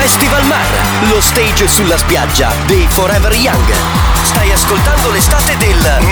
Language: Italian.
Festival Mar, lo stage sulla spiaggia dei Forever Young. Stai ascoltando l'estate del